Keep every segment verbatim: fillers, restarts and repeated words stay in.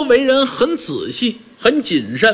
为人很仔细，很谨慎，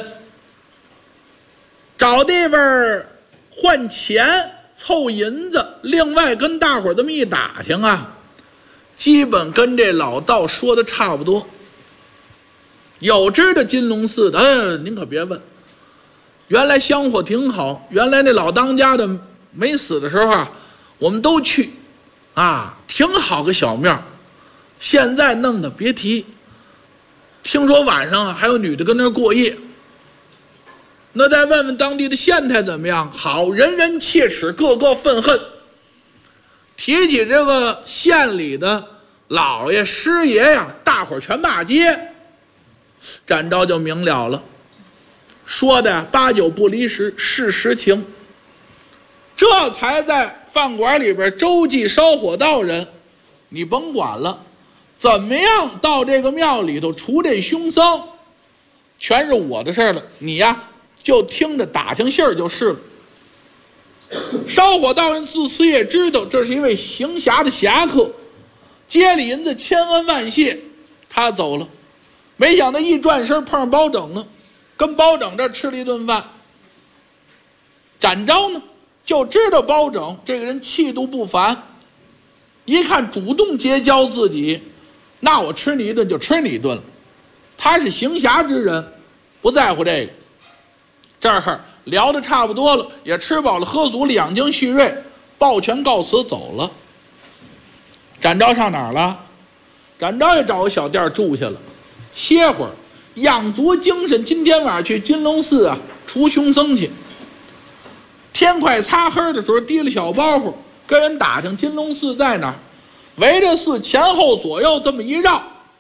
找地方换钱凑银子，另外跟大伙儿这么一打听啊，基本跟这老道说的差不多。有知道金龙寺的，哎，您可别问，原来香火挺好，原来那老当家的没死的时候啊，我们都去啊，挺好个小庙，现在弄得别提。听说晚上啊还有女的跟那儿过夜。那再问问当地的县太怎么样？好，人人切齿，个个愤恨。提起这个县里的老爷师爷呀，大伙儿全骂街。展昭就明了了，说的八九不离十，是实情。这才在饭馆里边周记烧火道人，你甭管了，怎么样到这个庙里头除这凶僧，全是我的事儿了。你呀就听着打听信儿就是了。烧火道人自此也知道这是一位行侠的侠客，街里银子千恩万谢，他走了。没想到一转身碰上包拯了，跟包拯这吃了一顿饭。展昭呢就知道包拯这个人气度不凡，一看主动结交自己，那我吃你一顿就吃你一顿了。他是行侠之人，不在乎这个。这儿聊得差不多了，也吃饱了喝足了，养精蓄锐，抱拳告辞走了。展昭上哪儿了？展昭也找个小店住下了，歇会儿，养足精神。今天晚上去金龙寺啊除凶僧去。天快擦黑的时候，提了小包袱跟人打听金龙寺在哪儿，围着寺前后左右这么一绕，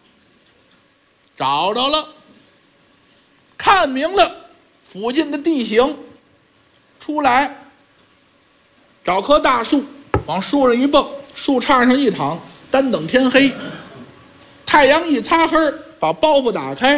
找着了，看明了附近的地形，出来找棵大树，往树上一蹦，树杈上一躺，单等天黑。太阳一擦黑，把包袱打开，